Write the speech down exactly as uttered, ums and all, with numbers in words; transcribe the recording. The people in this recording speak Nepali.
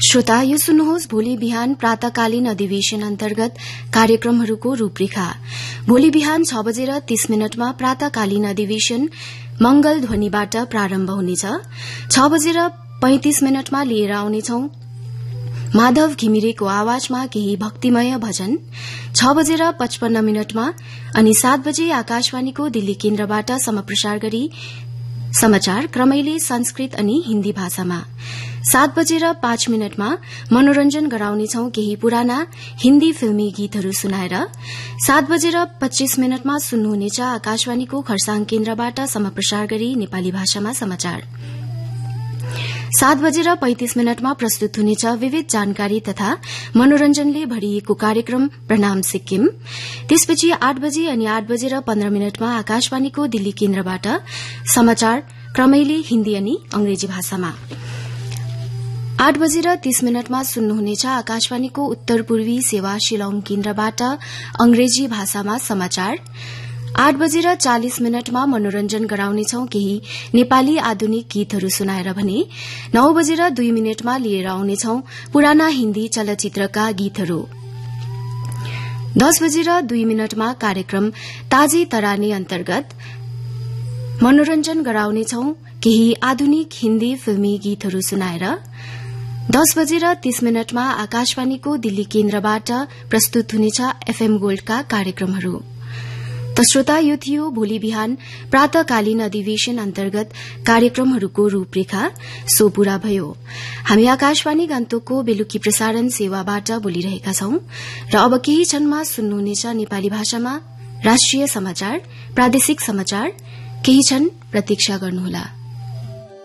श्रोता, यो सुन्नुहोस् भोलि बिहान प्रातकालीन अधिवेशन अन्तर्गत कार्यक्रमहरूको रूपरेखा। भोलि बिहान छ बजेर तीस मिनटमा प्रातकालीन अधिवेशन मंगल ध्वनिबाट प्रारम्भ हुनेछ। छ बजेर पैंतिस मिनटमा लिएर आउनेछौ माधव घिमिरेको आवाजमा केही भक्तिमय भजन। छ बजेर पचपन्न मिनटमा अनि सात बजे आकाशवाणीको दिल्ली केन्द्रबाट समप्रसार गरी समाचार क्रमैले संस्कृत अनि हिन्दी भाषामा। सात बजेर पाँच मिनटमा मनोरञ्जन गराउनेछौ केही पुराना हिन्दी फिल्मी गीतहरू सुनाएर। सात बजेर पच्चीस मिनटमा सुन्नुहुनेछ आकाशवाणीको खरसाङ केन्द्रबाट समप्रसार गरी नेपाली भाषामा समाचार। सात बजेर पैंतिस मिनटमा प्रस्तुत हुनेछ विविध जानकारी तथा मनोरञ्जनले भरिएको कार्यक्रम प्रणाम सिक्किम। त्यसपछि आठ बजे अनि आठ बजेर पन्ध्र मिनटमा आकाशवाणीको दिल्ली केन्द्रबाट समाचार क्रमैले हिन्दी अनि अंग्रेजी भाषामा। आठ बजेर तीस मिनटमा सुन्नुहुनेछ आकाशवाणीको उत्तर पूर्वी सेवा शिलाङ केन्द्रबाट अंग्रेजी भाषामा समाचार। आठ बजेर चालिस मिनटमा मनोरञ्जन गराउनेछौ केही नेपाली आधुनिक गीतहरू सुनाएर भने नौ बजेर दुई मिनटमा लिएर आउनेछौ पुराना हिन्दी चलचित्रका गीतहरू। दस बजेर दुई मिनटमा कार्यक्रम ताजे तराने अन्तर्गत मनोरञ्जन गराउनेछौ केही आधुनिक हिन्दी फिल्मी गीतहरू सुनाएर। दस बजेर तीस मिनटमा आकाशवाणीको दिल्ली केन्द्रबाट प्रस्तुत हुनेछ एफएम गोल्डका कार्यक्रमहरू। त श्रोता, यो थियो भोलि बिहान प्रातकालीन अधिवेशन अन्तर्गत कार्यक्रमहरूको रूपरेखा। सो पूरा भयो। हामी आकाशवाणी गान्तोकको बेलुकी प्रसारण सेवाबाट बोलिरहेका छौं र अब केही क्षणमा सुन्नुहुनेछ नेपाली भाषामा राष्ट्रिय समाचार, प्रादेशिक समाचार। केही क्षण प्रतीक्षा गर्नुहोला।